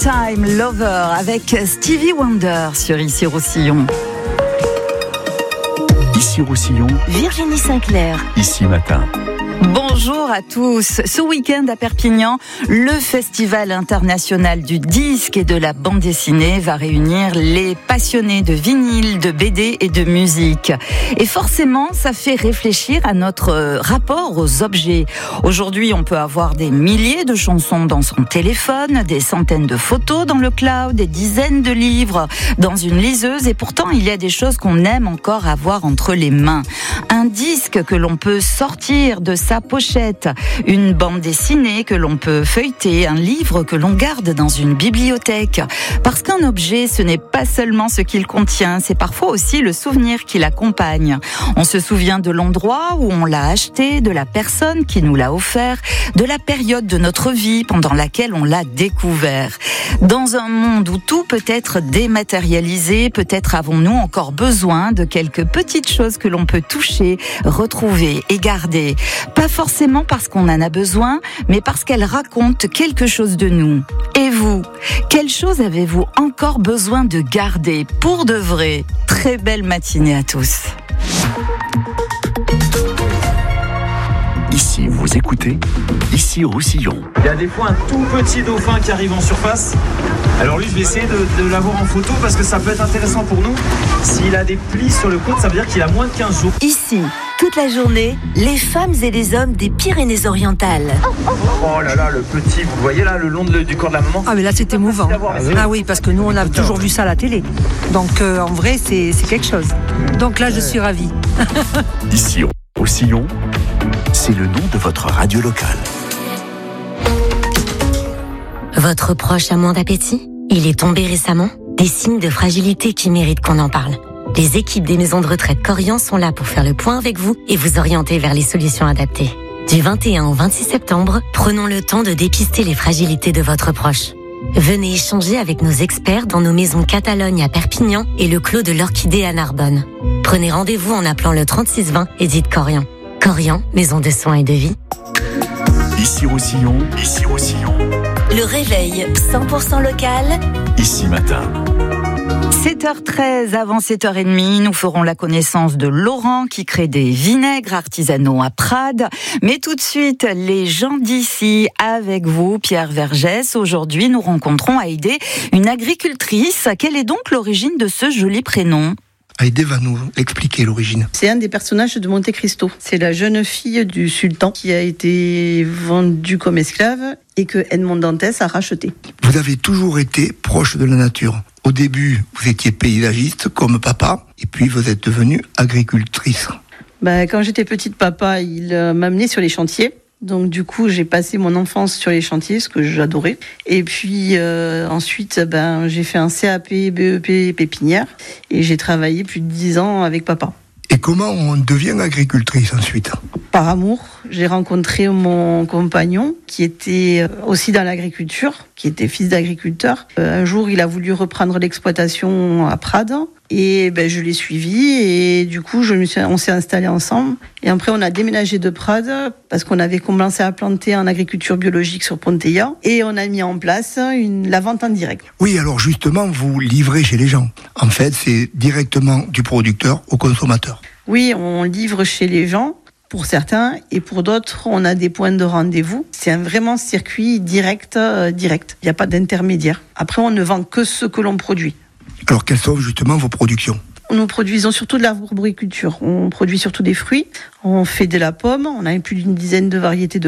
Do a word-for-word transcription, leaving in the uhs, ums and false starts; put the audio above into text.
Time Lover avec Stevie Wonder sur Ici Roussillon. Ici Roussillon, Virginie Sinclair. Ici Matin. Bonjour à tous. Ce week-end à Perpignan, le Festival international du disque et de la bande dessinée va réunir les passionnés de vinyle, de B D et de musique. Et forcément, ça fait réfléchir à notre rapport aux objets. Aujourd'hui, on peut avoir des milliers de chansons dans son téléphone, des centaines de photos dans le cloud, des dizaines de livres dans une liseuse. Et pourtant, il y a des choses qu'on aime encore avoir entre les mains. Un disque que l'on peut sortir de sa pochette, une bande dessinée que l'on peut feuilleter, un livre que l'on garde dans une bibliothèque. Parce qu'un objet, ce n'est pas seulement ce qu'il contient, c'est parfois aussi le souvenir qui l'accompagne. On se souvient de l'endroit où on l'a acheté, de la personne qui nous l'a offert, de la période de notre vie pendant laquelle on l'a découvert. Dans un monde où tout peut être dématérialisé, peut-être avons-nous encore besoin de quelques petites choses que l'on peut toucher, retrouver et garder. Pas forcément parce qu'on en a besoin, mais parce qu'elles racontent quelque chose de nous. Et vous, quelle chose avez-vous encore besoin de garder pour de vrai ? Très belle matinée à tous. Ici, vous écoutez Ici Roussillon. Il y a des fois un tout petit dauphin qui arrive en surface. Alors lui, je vais essayer de, de l'avoir en photo parce que ça peut être intéressant pour nous. S'il a des plis sur le côte, ça veut dire qu'il a moins de quinze jours. Ici, toute la journée, les femmes et les hommes des Pyrénées-Orientales. Oh là là, le petit, vous voyez là, le long de, du corps de la maman. Ah mais là c'est émouvant. Ah oui, parce que nous on a toujours vu ça à la télé. Donc euh, en vrai c'est, c'est quelque chose. Donc là je suis ravie. Ici Roussillon, c'est le nom de votre radio locale. Votre proche a moins d'appétit ? Il est tombé récemment ? Des signes de fragilité qui méritent qu'on en parle. Les équipes des maisons de retraite Corian sont là pour faire le point avec vous et vous orienter vers les solutions adaptées. Du vingt et un au vingt-six septembre, prenons le temps de dépister les fragilités de votre proche. Venez échanger avec nos experts dans nos maisons Catalogne à Perpignan et le Clos de l'Orchidée à Narbonne. Prenez rendez-vous en appelant le trente-six vingt et dites Corian. Corian, maison de soins et de vie. Ici Roussillon, Ici Roussillon. Le réveil cent pour cent local. Ici Matin. sept heures treize, avant sept heures trente, nous ferons la connaissance de Laurent qui crée des vinaigres artisanaux à Prades. Mais tout de suite, les gens d'ici avec vous, Pierre Vergès. Aujourd'hui, nous rencontrons Haïdé, une agricultrice. Quelle est donc l'origine de ce joli prénom ? Haïdé va nous expliquer l'origine. C'est un des personnages de Monte Cristo. C'est la jeune fille du sultan qui a été vendue comme esclave et que Edmond Dantès a racheté. Vous avez toujours été proche de la nature. Au début, vous étiez paysagiste comme papa, et puis vous êtes devenue agricultrice. Ben, quand j'étais petite, papa, il m'a amenée sur les chantiers. Donc du coup, j'ai passé mon enfance sur les chantiers, ce que j'adorais. Et puis euh, ensuite, ben, j'ai fait un C A P, B E P, pépinière, et j'ai travaillé plus de dix ans avec papa. Et comment on devient agricultrice ensuite ? Par amour, j'ai rencontré mon compagnon qui était aussi dans l'agriculture, qui était fils d'agriculteur. Un jour, il a voulu reprendre l'exploitation à Prades et ben, je l'ai suivi et du coup, je me suis, on s'est installés ensemble. Et après, on a déménagé de Prades parce qu'on avait commencé à planter en agriculture biologique sur Ponteilla et on a mis en place une, la vente en direct. Oui, alors justement, vous livrez chez les gens. En fait, c'est directement du producteur au consommateur. Oui, on livre chez les gens. Pour certains, et pour d'autres, on a des points de rendez-vous. C'est un vraiment circuit direct, euh, direct. Il n'y a pas d'intermédiaire. Après, on ne vend que ce que l'on produit. Alors, quelles sont justement vos productions ? Nous produisons surtout de l'arboriculture. On produit surtout des fruits. On fait de la pomme. On a plus d'une dizaine de variétés de